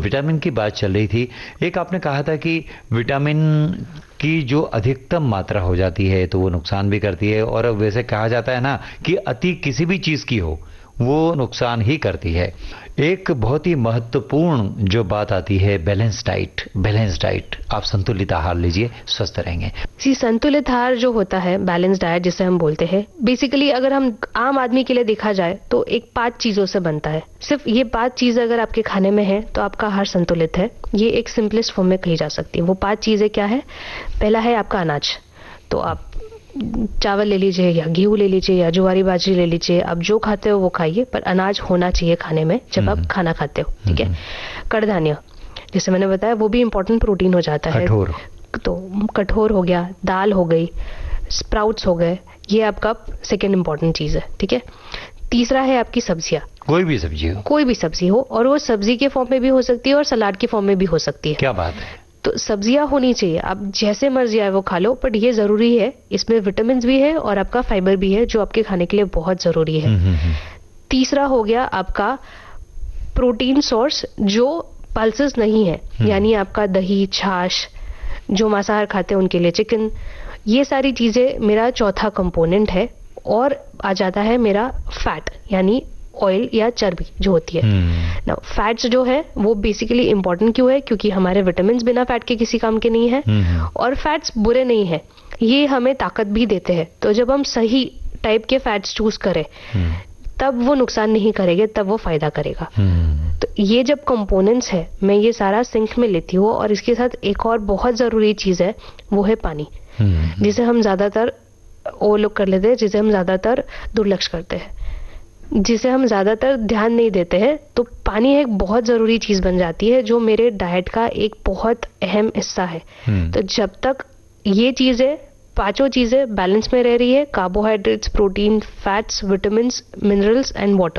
Vitamin की बात चल रही थी, एक आपने कहा था कि विटामिन की जो अधिकतम मात्रा हो जाती है तो वो नुकसान भी करती है, और वैसे कहा जाता है ना कि अति किसी भी चीज की हो वो नुकसान ही करती है। एक बहुत ही महत्वपूर्ण जो बात आती है बैलेंस डाइट। बैलेंस डाइट, आप संतुलित आहार लीजिए, स्वस्थ रहेंगे। जी, संतुलित आहार जो होता है, बैलेंस डाइट जिसे हम बोलते हैं, बेसिकली अगर हम आम आदमी के लिए देखा जाए तो एक 5 चीजों से बनता है। सिर्फ ये 5 चीजें अगर आपके खाने में है तो आपका आहार संतुलित है। ये एक सिंपलेस्ट फॉर्म में कही जा सकती है। वो 5 चीजें क्या है? पहला है आपका अनाज। तो आप चावल ले लीजिए या गेहूं ले लीजिए या ज्वारी बाजरी ले लीजिए, आप जो खाते हो वो खाइए, पर अनाज होना चाहिए खाने में जब आप खाना खाते हो, ठीक है। कड़धान्य, जैसे मैंने बताया, वो भी इंपॉर्टेंट प्रोटीन हो जाता है। कठोर, तो कठोर हो गया, दाल हो गई, स्प्राउट्स हो गए, ये आपका सेकेंड इंपॉर्टेंट चीज है, ठीक है। तीसरा है आपकी सब्जियां। कोई भी सब्जी हो, कोई भी सब्जी हो, और वो सब्जी के फॉर्म में भी हो सकती है और सलाद के फॉर्म में भी हो सकती है। क्या बात है। तो सब्जियां होनी चाहिए, आप जैसे मर्जी आए वो खा लो, बट ये जरूरी है, इसमें विटामिन भी है और आपका फाइबर भी है जो आपके खाने के लिए बहुत जरूरी है। तीसरा हो गया आपका प्रोटीन सोर्स जो पल्सेस नहीं है, यानी आपका दही, छाछ, जो मांसाहार खाते हैं उनके लिए चिकन। ये सारी चीजें मेरा चौथा कंपोनेंट है। और आ जाता है मेरा फैट, यानी ऑयल या चर्बी जो होती है। नाउ फैट्स जो है वो बेसिकली इंपॉर्टेंट क्यों है? क्योंकि हमारे विटामिन बिना फैट के किसी काम के नहीं है, और फैट्स बुरे नहीं है, ये हमें ताकत भी देते हैं। तो जब हम सही टाइप के फैट्स चूज करें तब वो नुकसान नहीं करेंगे, तब वो फायदा करेगा। तो ये जब कंपोनेंट्स है, मैं ये सारा सिंक में लेती हूँ। और इसके साथ एक और बहुत जरूरी चीज है, वो है पानी, जिसे हम ज्यादातर ओवरलुक कर लेते हैं, जिसे हम ज्यादातर दुर्लक्ष करते हैं, जिसे हम ज्यादातर ध्यान नहीं देते हैं। तो पानी एक बहुत जरूरी चीज बन जाती है जो मेरे डाइट का एक बहुत अहम हिस्सा है। तो जब तक ये चीजें, पांचों चीजें बैलेंस में रह रही है, carbohydrates, protein, fats, vitamin, minerals and water,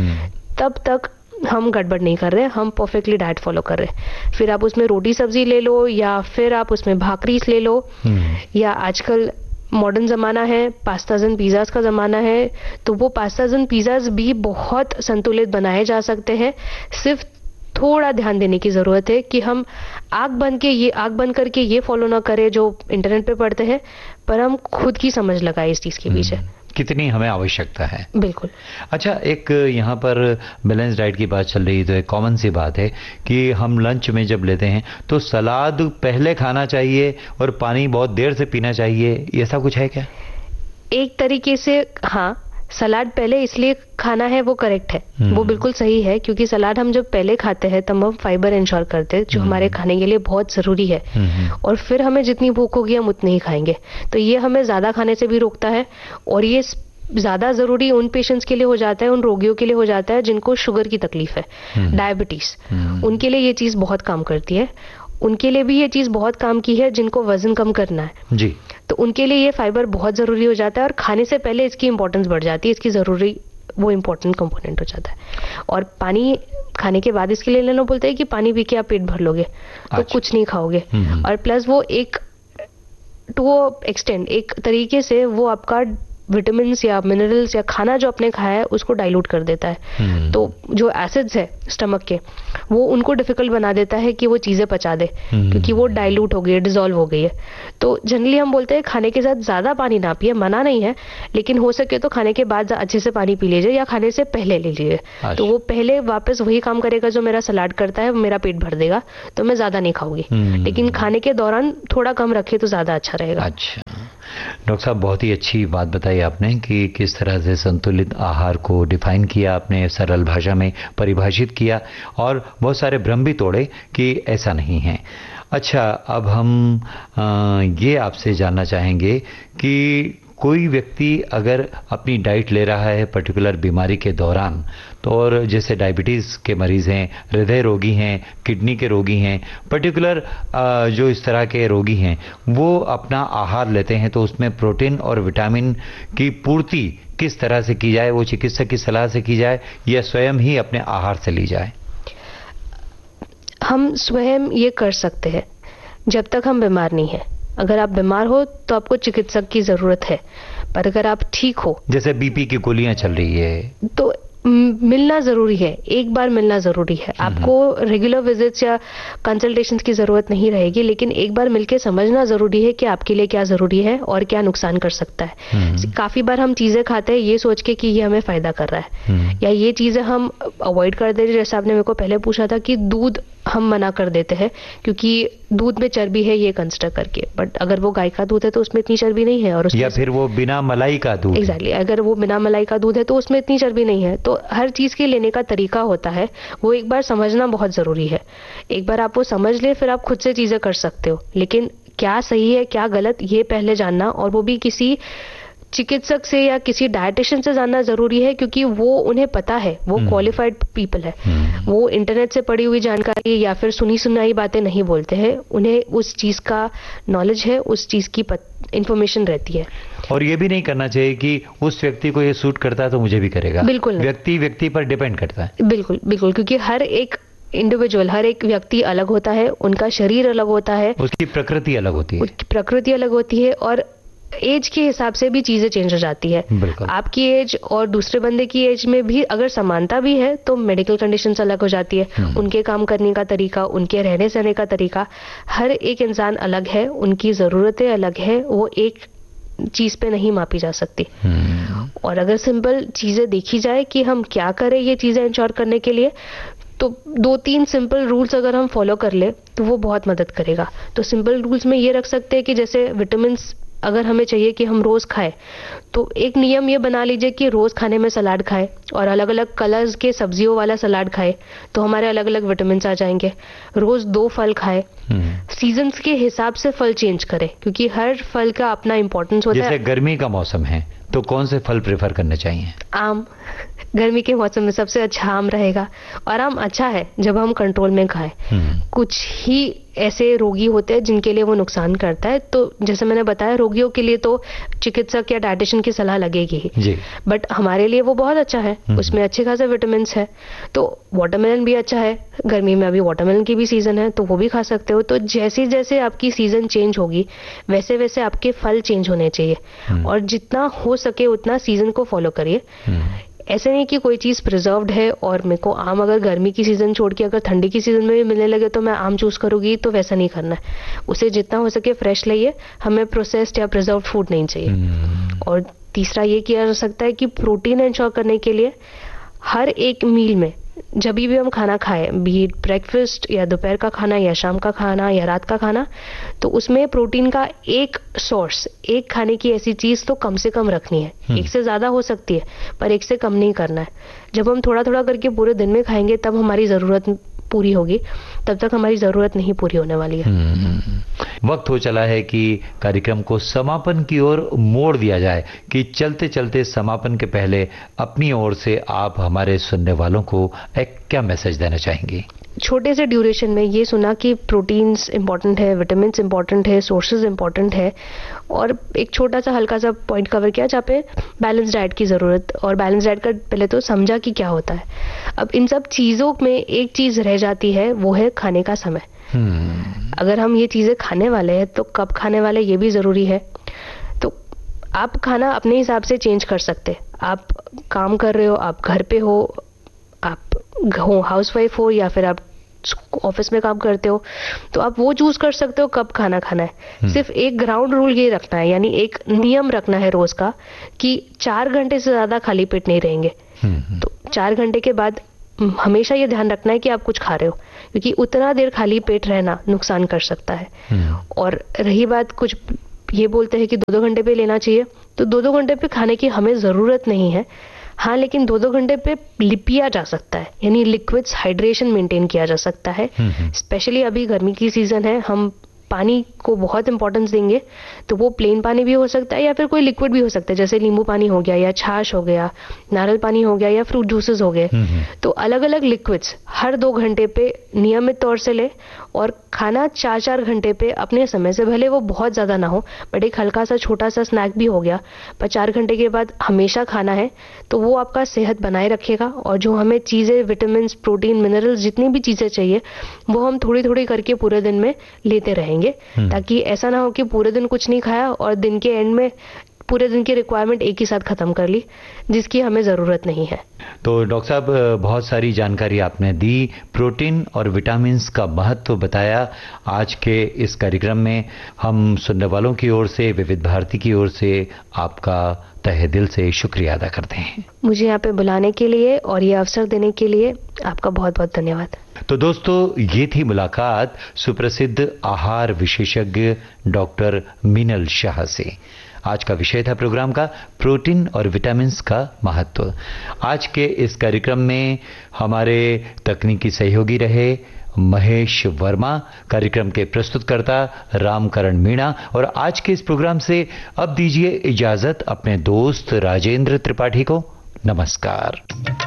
तब तक हम गड़बड़ नहीं कर रहे, हम परफेक्टली डाइट फॉलो कर रहे हैं। फिर आप उसमें रोटी सब्जी ले लो, या फिर आप उसमें भाकरीस ले लो, या आजकल मॉडर्न जमाना है, पास्ताज एंड पिज़्ज़ाज का जमाना है, तो वो पास्ताज एंड पिज़्ज़ाज भी बहुत संतुलित बनाए जा सकते हैं। सिर्फ थोड़ा ध्यान देने की जरूरत है कि हम आंख बंद करके ये फॉलो ना करें जो इंटरनेट पे पढ़ते हैं, पर हम खुद की समझ लगाए इस चीज के पीछे। कितनी हमें आवश्यकता है। बिल्कुल। अच्छा, एक यहाँ पर बैलेंस डाइट की बात चल रही है तो एक कॉमन सी बात है कि हम लंच में जब लेते हैं तो सलाद पहले खाना चाहिए और पानी बहुत देर से पीना चाहिए, ऐसा कुछ है क्या? एक तरीके से हाँ, सलाद पहले इसलिए खाना है वो करेक्ट है, वो बिल्कुल सही है, क्योंकि सलाद हम जब पहले खाते हैं तब हम फाइबर इंश्योर करते हैं जो हमारे खाने के लिए बहुत जरूरी है, और फिर हमें जितनी भूख होगी हम उतनी ही खाएंगे। तो ये हमें ज्यादा खाने से भी रोकता है, और ये ज्यादा जरूरी उन पेशेंट्स के लिए हो जाता है, उन रोगियों के लिए हो जाता है जिनको शुगर की तकलीफ है, डायबिटीज, उनके लिए ये चीज बहुत काम करती है। उनके लिए भी ये चीज बहुत काम की है जिनको वजन कम करना है जी, तो उनके लिए ये फाइबर बहुत जरूरी हो जाता है, और खाने से पहले इसकी इंपॉर्टेंस बढ़ जाती है, इसकी जरूरी वो इंपॉर्टेंट कंपोनेंट हो जाता है। और पानी खाने के बाद इसके लिए लेना बोलते हैं कि पानी पी के आप पेट भर लोगे तो कुछ नहीं खाओगे, और प्लस वो एक टू एक्सटेंड एक तरीके से वो आपका विटामिन या मिनरल्स या खाना जो आपने खाया है उसको डाइल्यूट कर देता है। तो जो एसिड्स है स्टमक के, वो उनको डिफिकल्ट बना देता है कि वो चीजें पचा दे, क्योंकि वो डाइल्यूट हो गई है, डिसॉल्व हो गई है। तो जनरली हम बोलते हैं खाने के साथ ज्यादा पानी ना पिए, मना नहीं है, लेकिन हो सके तो खाने के बाद अच्छे से पानी पी लीजिए, या खाने से पहले ले लीजिए। तो वो पहले वापस वही काम करेगा जो मेरा सलाद करता है, मेरा पेट भर देगा, तो मैं ज्यादा नहीं खाऊंगी, लेकिन खाने के दौरान थोड़ा कम रखे तो ज्यादा अच्छा रहेगा। अच्छा डॉक्टर साहब, बहुत ही अच्छी बात बताई आपने कि किस तरह से संतुलित आहार को डिफाइन किया आपने, सरल भाषा में परिभाषित किया, और बहुत सारे भ्रम भी तोड़े कि ऐसा नहीं है। अच्छा, अब हम ये आपसे जानना चाहेंगे कि कोई व्यक्ति अगर अपनी डाइट ले रहा है पर्टिकुलर बीमारी के दौरान, तो और जैसे डायबिटीज़ के मरीज़ हैं, हृदय रोगी हैं, किडनी के रोगी हैं, पर्टिकुलर जो इस तरह के रोगी हैं, वो अपना आहार लेते हैं, तो उसमें प्रोटीन और विटामिन की पूर्ति किस तरह से की जाए? वो चिकित्सक की सलाह से की जाए या स्वयं ही अपने आहार से ली जाए? हम स्वयं ये कर सकते हैं जब तक हम बीमार नहीं हैं। अगर आप बीमार हो तो आपको चिकित्सक की जरूरत है, पर अगर आप ठीक हो, जैसे बीपी की गोलियां चल रही है, तो मिलना जरूरी है, एक बार मिलना जरूरी है। आपको रेगुलर विजिट्स या कंसल्टेशंस की जरूरत नहीं रहेगी, लेकिन एक बार मिलके समझना जरूरी है कि आपके लिए क्या जरूरी है और क्या नुकसान कर सकता है। काफी बार हम चीजें खाते हैं ये सोच के कि ये हमें फायदा कर रहा है, या ये चीजें हम अवॉइड कर दे रहे। जैसे आपने मेरे को पहले पूछा था कि दूध हम मना कर देते हैं क्योंकि दूध में चर्बी है ये कंसिडर करके, बट अगर वो गाय का दूध है तो उसमें इतनी चर्बी नहीं है, और या फिर वो बिना मलाई का दूध। एग्जैक्टली, अगर वो बिना मलाई का दूध है तो उसमें इतनी चर्बी नहीं है। तो हर चीज के लेने का तरीका होता है, वो एक बार समझना बहुत जरूरी है। एक बार आप वो समझ ले फिर आप खुद से चीजें कर सकते हो, लेकिन क्या सही है क्या गलत ये पहले जानना, और वो भी किसी चिकित्सक से या किसी डायटिशियन से जानना जरूरी है, क्योंकि वो उन्हें पता है, वो क्वालिफाइड पीपल है। वो इंटरनेट से पढ़ी हुई जानकारी या फिर सुनी सुनाई बातें नहीं बोलते हैं, उन्हें उस चीज का नॉलेज है, उस चीज की इंफॉर्मेशन रहती है। और ये भी नहीं करना चाहिए कि उस व्यक्ति को ये सूट करता है तो मुझे भी करेगा। बिल्कुल नहीं। व्यक्ति व्यक्ति पर डिपेंड करता है। बिल्कुल बिल्कुल, क्योंकि हर एक इंडिविजुअल, हर एक व्यक्ति अलग होता है, उनका शरीर अलग होता है, उसकी प्रकृति अलग होती है, उसकी प्रकृति अलग होती है, और एज के हिसाब से भी चीजें चेंज हो जाती है। आपकी एज और दूसरे बंदे की एज में भी अगर समानता भी है तो मेडिकल कंडीशंस अलग हो जाती है, उनके काम करने का तरीका, उनके रहने सहने का तरीका, हर एक इंसान अलग है, उनकी जरूरतें अलग है, वो एक चीज पे नहीं मापी जा सकती। और अगर सिंपल चीजें देखी जाए कि हम क्या करें ये चीजें इंश्योर करने के लिए, तो 2-3 सिंपल रूल्स अगर हम फॉलो कर ले तो वो बहुत मदद करेगा। तो सिंपल रूल्स में ये रख सकते हैं कि जैसे विटामिन अगर हमें चाहिए कि हम रोज खाएं, तो एक नियम ये बना लीजिए कि रोज खाने में सलाद खाएं और अलग अलग कलर्स के सब्जियों वाला सलाद खाएं, तो हमारे अलग अलग विटामिन आ जाएंगे। रोज 2 फल खाएं, सीजन्स के हिसाब से फल चेंज करें, क्योंकि हर फल का अपना इंपॉर्टेंस होता है। जैसे गर्मी का मौसम है तो कौन से फल प्रेफर करने चाहिए? आम, गर्मी के मौसम में सबसे अच्छा आम रहेगा, और आम अच्छा है जब हम कंट्रोल में खाएं। कुछ ही ऐसे रोगी होते हैं जिनके लिए वो नुकसान करता है, तो जैसे मैंने बताया रोगियों के लिए तो चिकित्सक या डाइटिशियन की सलाह लगेगी ही, बट हमारे लिए वो बहुत अच्छा है, उसमें अच्छे खासे विटामिन है। तो वाटरमेलन भी अच्छा है, गर्मी में अभी वाटरमेलन की भी सीजन है तो वो भी खा सकते हो। तो जैसे जैसे आपकी सीजन चेंज होगी वैसे वैसे आपके फल चेंज होने चाहिए, और जितना हो सके उतना सीजन को फॉलो करिए। ऐसे नहीं कि कोई चीज प्रिजर्व्ड है और मेरे को आम अगर गर्मी की सीजन छोड़ के अगर ठंडी की सीजन में भी मिलने लगे तो मैं आम चूज करूंगी, तो वैसा नहीं करना है। उसे जितना हो सके फ्रेश लाइए, हमें प्रोसेस्ड या प्रिजर्व्ड फूड नहीं चाहिए। और तीसरा ये किया जा सकता है कि प्रोटीन इंश्योर करने के लिए हर एक मील में जब भी हम खाना खाएं, बी ब्रेकफास्ट या दोपहर का खाना या शाम का खाना या रात का खाना, तो उसमें प्रोटीन का एक सोर्स, एक खाने की ऐसी चीज तो कम से कम रखनी है। एक से ज्यादा हो सकती है पर एक से कम नहीं करना है। जब हम थोड़ा थोड़ा करके पूरे दिन में खाएंगे तब हमारी जरूरत पूरी होगी, तब तक हमारी जरूरत नहीं पूरी होने वाली है। वक्त हो चला है कि कार्यक्रम को समापन की ओर मोड़ दिया जाए, कि चलते चलते समापन के पहले अपनी ओर से आप हमारे सुनने वालों को एक क्या मैसेज देना चाहेंगे? छोटे से ड्यूरेशन में ये सुना कि प्रोटीन्स इंपॉर्टेंट है, विटामिन्स इंपॉर्टेंट है, सोर्सेज इंपॉर्टेंट है, और एक छोटा सा हल्का सा पॉइंट कवर किया जहाँ पे बैलेंस डाइट की जरूरत, और बैलेंस डाइट का पहले तो समझा कि क्या होता है। अब इन सब चीजों में एक चीज रह जाती है, वो है खाने का समय। अगर हम ये चीजें खाने वाले हैं तो कब खाने वाले ये भी जरूरी है। तो आप खाना अपने हिसाब से चेंज कर सकते। आप काम कर रहे हो, आप घर पे हो, आप हाउसवाइफ हो, या फिर आप ऑफिस में काम करते हो, तो आप वो चूज कर सकते हो कब खाना खाना है। सिर्फ एक ग्राउंड रूल ये रखना है, यानी एक नियम रखना है रोज का कि 4 घंटे से ज्यादा खाली पेट नहीं रहेंगे। तो 4 घंटे के बाद हमेशा ये ध्यान रखना है कि आप कुछ खा रहे हो, क्योंकि उतना देर खाली पेट रहना नुकसान कर सकता है। और रही बात, कुछ ये बोलते हैं कि 2-2 घंटे पे लेना चाहिए, तो 2-2 घंटे पे खाने की हमें जरूरत नहीं है। हाँ, लेकिन 2-2 घंटे पे लिपिया जा सकता है, यानी लिक्विड्स हाइड्रेशन मेंटेन किया जा सकता है। स्पेशली अभी गर्मी की सीजन है, हम पानी को बहुत इंपॉर्टेंस देंगे, तो वो प्लेन पानी भी हो सकता है या फिर कोई लिक्विड भी हो सकता है, जैसे नींबू पानी हो गया या छाछ हो गया, नारियल पानी हो गया या फ्रूट जूसेस हो गए। तो अलग अलग लिक्विड्स हर 2 घंटे पे नियमित तौर से ले, और खाना 4-4 घंटे पे अपने समय से, भले वो बहुत ज्यादा ना हो बट एक हल्का सा छोटा सा स्नैक भी हो गया, पर 4 घंटे के बाद हमेशा खाना है, तो वो आपका सेहत बनाए रखेगा। और जो हमें चीजें, विटामिन, प्रोटीन, मिनरल्स, जितनी भी चीजें चाहिए वो हम थोड़ी थोड़ी करके पूरे दिन में लेते रहेंगे, ताकि ऐसा ना हो कि पूरे दिन कुछ नहीं खाया और दिन के एंड में पूरे दिन की रिक्वायरमेंट एक ही साथ खत्म कर ली, जिसकी हमें ज़रूरत नहीं है। तो डॉक्टर साहब, बहुत सारी जानकारी आपने दी, प्रोटीन और विटामिन्स का महत्व बताया। आज के इस कार्यक्रम में हम सुनने वालों की ओर से, विविध भारती की ओर से आपका तहे दिल से शुक्रिया अदा करते हैं। मुझे यहाँ पे बुलाने के लिए और ये अवसर देने के लिए आपका बहुत बहुत धन्यवाद। तो दोस्तों, ये थी मुलाकात सुप्रसिद्ध आहार विशेषज्ञ डॉक्टर मीनल शाह से। आज का विषय था प्रोग्राम का प्रोटीन और विटामिन्स का महत्व। आज के इस कार्यक्रम में हमारे तकनीकी सहयोगी रहे महेश वर्मा, कार्यक्रम के प्रस्तुतकर्ता रामकरण मीणा, और आज के इस प्रोग्राम से अब दीजिए इजाजत अपने दोस्त राजेंद्र त्रिपाठी को। नमस्कार।